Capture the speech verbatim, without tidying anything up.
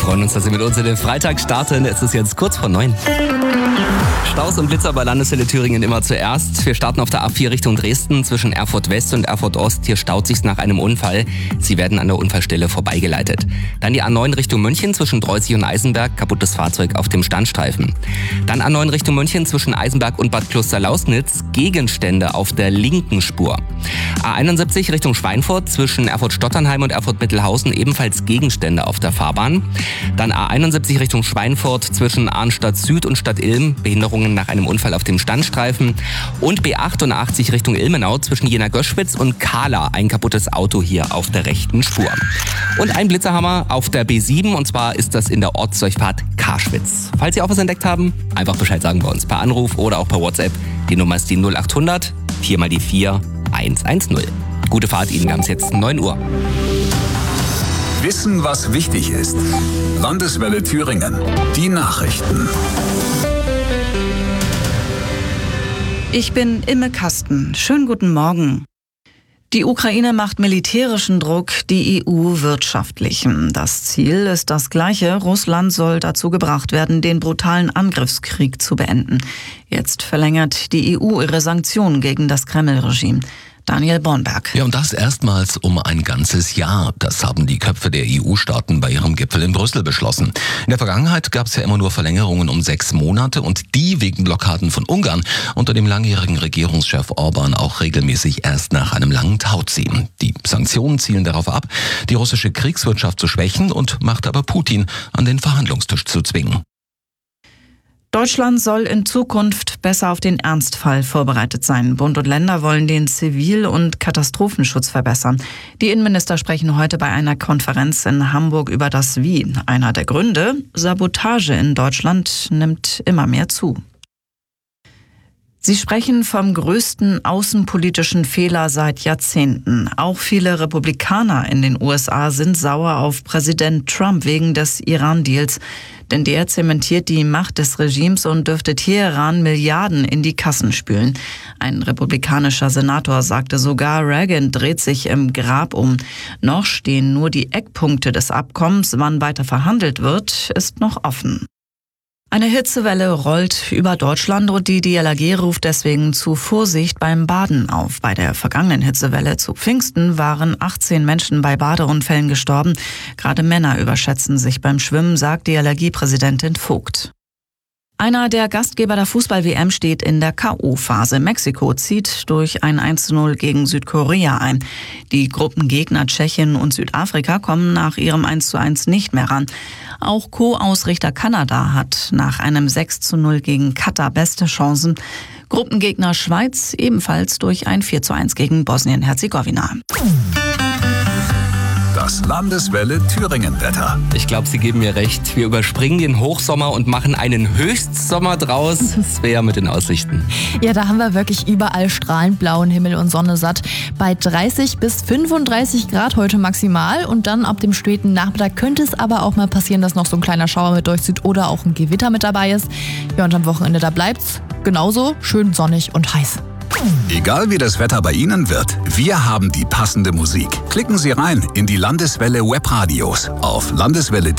freuen uns, dass Sie mit uns in den Freitag starten. Es ist jetzt kurz vor neun. Staus und Blitzer bei Landeswelle Thüringen immer zuerst. Wir starten auf der A vier Richtung Dresden zwischen Erfurt West und Erfurt Ost. Hier staut sich's nach einem Unfall. Sie werden an der Unfallstelle vorbeigeleitet. Dann die A neun Richtung München zwischen Dreußig und Eisenberg. Kaputtes Fahrzeug auf dem Standstreifen. Dann A neun Richtung München zwischen Eisenberg und Bad Klosterlausnitz. Gegenstände auf der linken Spur. A einundsiebzig Richtung Schweinfurt zwischen Erfurt-Stotternheim und Erfurt-Mittelhausen. Ebenfalls Gegenstände auf der Fahrbahn. Dann A einundsiebzig Richtung Schweinfurt zwischen Arnstadt Süd und Stadt Ilm. Behinderungen nach einem Unfall auf dem Standstreifen. Und B achtundachtzig Richtung Ilmenau zwischen Jena-Göschwitz und Kahla. Ein kaputtes Auto hier auf der rechten Spur. Und ein Blitzerhammer auf der B sieben, und zwar ist das in der Ortsdurchfahrt Karschwitz. Falls Sie auch was entdeckt haben, einfach Bescheid sagen bei uns per Anruf oder auch per WhatsApp. Die Nummer ist die null achthundert vier mal die vier eins eins null. Gute Fahrt Ihnen, wir haben es jetzt neun Uhr. Wissen, was wichtig ist. Landeswelle Thüringen. Die Nachrichten. Ich bin Imme Kasten. Schönen guten Morgen. Die Ukraine macht militärischen Druck, die E U wirtschaftlichen. Das Ziel ist das gleiche. Russland soll dazu gebracht werden, den brutalen Angriffskrieg zu beenden. Jetzt verlängert die E U ihre Sanktionen gegen das Kreml-Regime. Daniel Bornberg. Ja, und das erstmals um ein ganzes Jahr. Das haben die Köpfe der E U-Staaten bei ihrem Gipfel in Brüssel beschlossen. In der Vergangenheit gab es ja immer nur Verlängerungen um sechs Monate und die wegen Blockaden von Ungarn unter dem langjährigen Regierungschef Orban auch regelmäßig erst nach einem langen Tauziehen. Die Sanktionen zielen darauf ab, die russische Kriegswirtschaft zu schwächen und macht aber Putin an den Verhandlungstisch zu zwingen. Deutschland soll in Zukunft besser auf den Ernstfall vorbereitet sein. Bund und Länder wollen den Zivil- und Katastrophenschutz verbessern. Die Innenminister sprechen heute bei einer Konferenz in Hamburg über das Wie. Einer der Gründe: Sabotage in Deutschland nimmt immer mehr zu. Sie sprechen vom größten außenpolitischen Fehler seit Jahrzehnten. Auch viele Republikaner in den U S A sind sauer auf Präsident Trump wegen des Iran-Deals. Denn der zementiert die Macht des Regimes und dürfte Teheran Milliarden in die Kassen spülen. Ein republikanischer Senator sagte sogar, Reagan dreht sich im Grab um. Noch stehen nur die Eckpunkte des Abkommens. Wann weiter verhandelt wird, ist noch offen. Eine Hitzewelle rollt über Deutschland und die D L R G ruft deswegen zu Vorsicht beim Baden auf. Bei der vergangenen Hitzewelle zu Pfingsten waren achtzehn Menschen bei Badeunfällen gestorben. Gerade Männer überschätzen sich beim Schwimmen, sagt D L R G-Präsidentin Vogt. Einer der Gastgeber der Fußball-W M steht in der K O-Phase. Mexiko zieht durch ein eins zu null gegen Südkorea ein. Die Gruppengegner Tschechien und Südafrika kommen nach ihrem eins zu eins nicht mehr ran. Auch Co-Ausrichter Kanada hat nach einem sechs zu null gegen Katar beste Chancen. Gruppengegner Schweiz ebenfalls durch ein vier zu eins gegen Bosnien-Herzegowina. Das Landeswelle Thüringen-Wetter. Ich glaube, Sie geben mir recht. Wir überspringen den Hochsommer und machen einen Höchstsommer draus. Das wäre ja mit den Aussichten. Ja, da haben wir wirklich überall strahlend blauen Himmel und Sonne satt. Bei dreißig bis fünfunddreißig Grad heute maximal. Und dann ab dem späten Nachmittag könnte es aber auch mal passieren, dass noch so ein kleiner Schauer mit durchzieht oder auch ein Gewitter mit dabei ist. Ja, und am Wochenende, da bleibt's genauso schön sonnig und heiß. Egal wie das Wetter bei Ihnen wird, wir haben die passende Musik. Klicken Sie rein in die Landeswelle Webradios auf landeswelle